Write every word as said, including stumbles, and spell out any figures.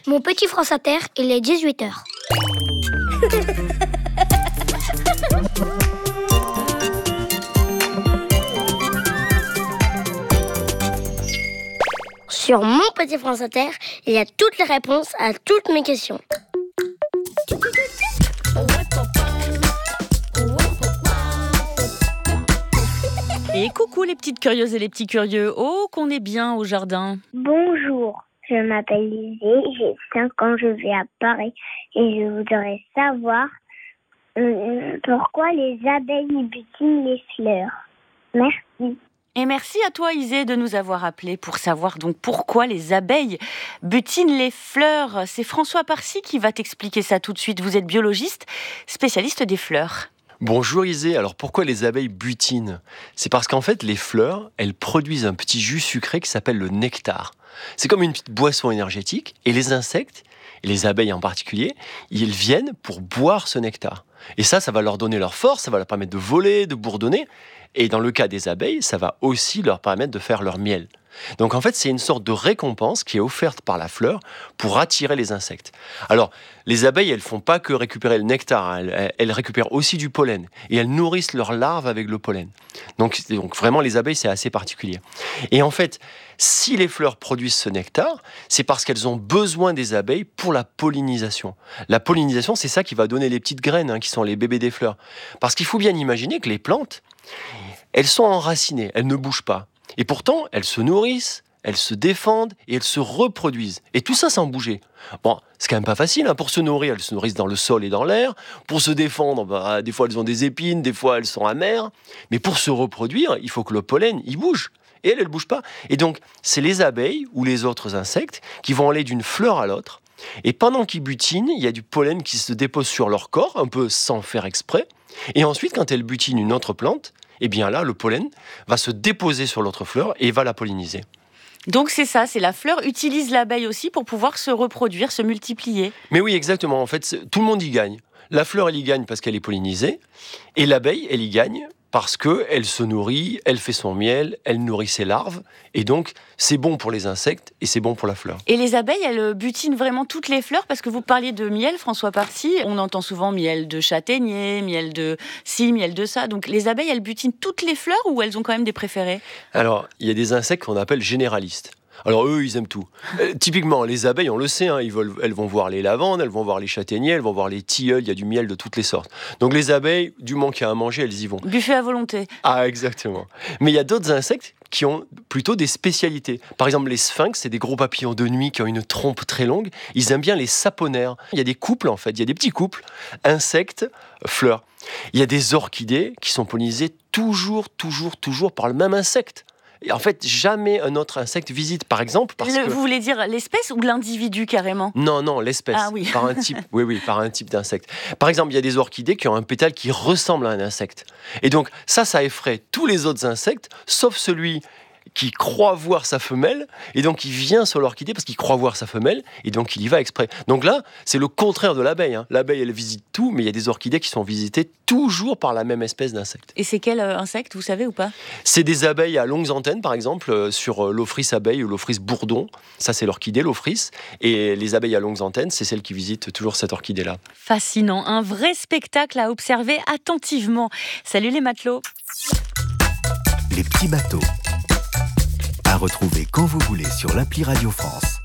Mon petit France Inter, il est dix-huit heures. Sur mon petit France Inter, il y a toutes les réponses à toutes mes questions. Et coucou les petites curieuses et les petits curieux. Oh, qu'on est bien au jardin. Bonjour, je m'appelle Isée, j'ai cinq ans, je vis à Paris et je voudrais savoir euh, pourquoi les abeilles butinent les fleurs. Merci. Et merci à toi Isée de nous avoir appelés pour savoir donc pourquoi les abeilles butinent les fleurs. C'est François Parcy qui va t'expliquer ça tout de suite. Vous êtes biologiste, spécialiste des fleurs. Bonjour Isée, alors pourquoi les abeilles butinent ? C'est parce qu'en fait les fleurs, elles produisent un petit jus sucré qui s'appelle le nectar. C'est comme une petite boisson énergétique et les insectes, et les abeilles en particulier, ils viennent pour boire ce nectar. Et ça, ça va leur donner leur force, ça va leur permettre de voler, de bourdonner. Et dans le cas des abeilles, ça va aussi leur permettre de faire leur miel. Donc en fait, c'est une sorte de récompense qui est offerte par la fleur pour attirer les insectes. Alors, les abeilles, elles ne font pas que récupérer le nectar, elles, elles récupèrent aussi du pollen. Et elles nourrissent leurs larves avec le pollen. Donc, donc vraiment, les abeilles, c'est assez particulier. Et en fait, si les fleurs produisent ce nectar, c'est parce qu'elles ont besoin des abeilles pour la pollinisation. La pollinisation, c'est ça qui va donner les petites graines, hein, qui sont les bébés des fleurs. Parce qu'il faut bien imaginer que les plantes, elles sont enracinées, elles ne bougent pas. Et pourtant, elles se nourrissent, elles se défendent et elles se reproduisent. Et tout ça sans bouger. Bon, c'est quand même pas facile, hein. Pour se nourrir, elles se nourrissent dans le sol et dans l'air. Pour se défendre, bah, des fois elles ont des épines, des fois elles sont amères. Mais pour se reproduire, il faut que le pollen, il bouge. Et elles, elles ne bougent pas. Et donc, c'est les abeilles ou les autres insectes qui vont aller d'une fleur à l'autre. Et pendant qu'ils butinent, il y a du pollen qui se dépose sur leur corps, un peu sans faire exprès. Et ensuite, quand elles butinent une autre plante, eh bien là, le pollen va se déposer sur l'autre fleur et va la polliniser. Donc c'est ça, c'est la fleur utilise l'abeille aussi pour pouvoir se reproduire, se multiplier. Mais oui, exactement. En fait, tout le monde y gagne. La fleur, elle y gagne parce qu'elle est pollinisée. Et l'abeille, elle y gagne parce qu'elle se nourrit, elle fait son miel, elle nourrit ses larves. Et donc, c'est bon pour les insectes et c'est bon pour la fleur. Et les abeilles, elles butinent vraiment toutes les fleurs, parce que vous parliez de miel, François Parcy. On entend souvent miel de châtaignier, miel de ci, miel de ça. Donc les abeilles, elles butinent toutes les fleurs ou elles ont quand même des préférés ? Alors, il y a des insectes qu'on appelle généralistes. Alors eux, ils aiment tout. Euh, typiquement, les abeilles, on le sait, hein, ils veulent, elles vont voir les lavandes, elles vont voir les châtaigniers, elles vont voir les tilleuls, il y a du miel de toutes les sortes. Donc les abeilles, du moment qu'il y a à manger, elles y vont. Buffet à volonté. Ah, exactement. Mais il y a d'autres insectes qui ont plutôt des spécialités. Par exemple, les sphinx, c'est des gros papillons de nuit qui ont une trompe très longue. Ils aiment bien les saponaires. Il y a des couples, en fait, il y a des petits couples, insectes, fleurs. Il y a des orchidées qui sont pollinisées toujours, toujours, toujours par le même insecte. Et en fait, jamais un autre insecte visite, par exemple, parce Le, que... Vous voulez dire l'espèce ou l'individu carrément ? Non, non, l'espèce. Ah oui. Par un type, oui, oui, par un type d'insecte. Par exemple, il y a des orchidées qui ont un pétale qui ressemble à un insecte. Et donc, ça, ça effraie tous les autres insectes, sauf celui qui croit voir sa femelle, et donc il vient sur l'orchidée parce qu'il croit voir sa femelle, et donc il y va exprès. Donc là, c'est le contraire de l'abeille, hein. L'abeille, elle visite tout, mais il y a des orchidées qui sont visitées toujours par la même espèce d'insecte. Et c'est quel euh, insecte, vous savez ou pas ? C'est des abeilles à longues antennes, par exemple, euh, sur euh, l'Ophrys abeille ou l'Ophrys bourdon. Ça, c'est l'orchidée, l'Ophrys. Et les abeilles à longues antennes, c'est celles qui visitent toujours cette orchidée-là. Fascinant, un vrai spectacle à observer attentivement. Salut les matelots. Les petits bateaux. À retrouver quand vous voulez sur l'appli Radio France.